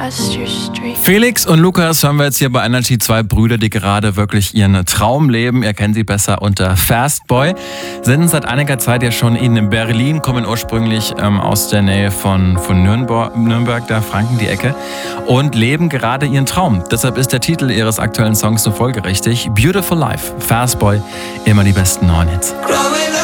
Felix und Lukas hören wir jetzt hier bei Energy, zwei Brüder, die gerade wirklich ihren Traum leben. Ihr kennt sie besser unter Fastboy. Sind seit einiger Zeit ja schon in Berlin, kommen ursprünglich aus der Nähe von Nürnberg, da Franken die Ecke, und leben gerade ihren Traum. Deshalb ist der Titel ihres aktuellen Songs so folgerichtig. Beautiful Life, Fastboy, immer die besten neuen Hits.